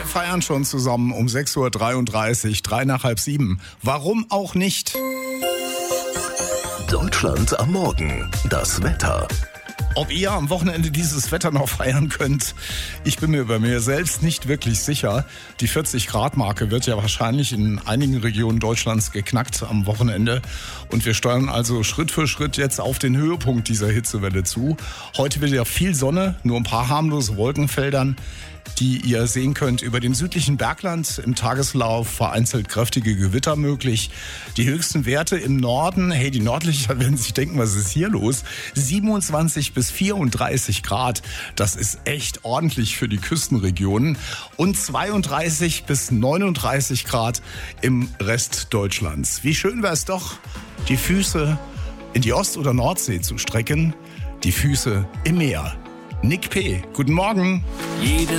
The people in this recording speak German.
feiern schon zusammen um 6.33 Uhr, 3 nach halb 7. Warum auch nicht? Deutschland am Morgen. Das Wetter. Ob ihr am Wochenende dieses Wetter noch feiern könnt, ich bin mir bei mir selbst nicht wirklich sicher. Die 40-Grad-Marke wird ja wahrscheinlich in einigen Regionen Deutschlands geknackt am Wochenende. Und wir steuern also Schritt für Schritt jetzt auf den Höhepunkt dieser Hitzewelle zu. Heute wird ja viel Sonne, nur ein paar harmlose Wolkenfeldern, die ihr sehen könnt. Über dem südlichen Bergland im Tageslauf vereinzelt kräftige Gewitter möglich. Die höchsten Werte im Norden, die Nordlichter werden sich denken, was ist hier los? 27 bis 34 Grad, das ist echt ordentlich für die Küstenregionen. Und 32 bis 39 Grad im Rest Deutschlands. Wie schön wäre es doch, die Füße in die Ost- oder Nordsee zu strecken, die Füße im Meer. Nick P., guten Morgen. Jede